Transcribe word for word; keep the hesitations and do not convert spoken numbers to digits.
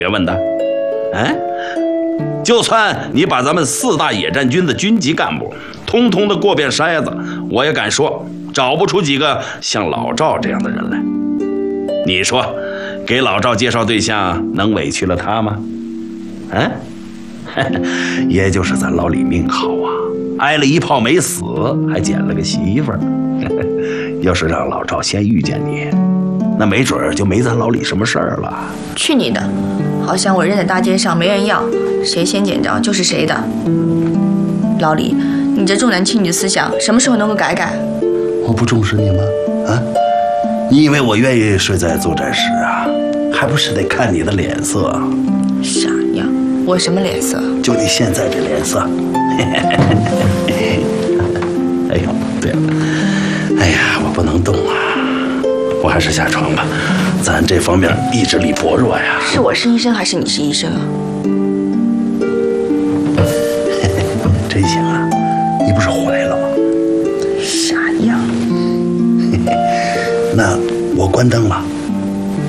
别问他。哎，就算你把咱们四大野战军的军级干部通通的过遍筛子，我也敢说找不出几个像老赵这样的人来。你说给老赵介绍对象能委屈了他吗？啊，也就是咱老李命好啊，挨了一炮没死，还捡了个媳妇儿。要是让老赵先遇见你，那没准儿就没咱老李什么事儿了。 去你的！好像我扔在大街上没人要，谁先捡着就是谁的。老李，你这重男轻女的思想什么时候能够改改？ 我不重视你吗？啊？ 你以为我愿意睡在作战室啊？还不是得看你的脸色。 傻样，我什么脸色？ 就你现在这脸色。哎呦，对了，哎呀，我不能动啊，我还是下床吧，咱这方面意志力薄弱呀。 是我是医生还是你是医生啊？ 真行啊，你不是怀了吗？ 傻样。 那我关灯了，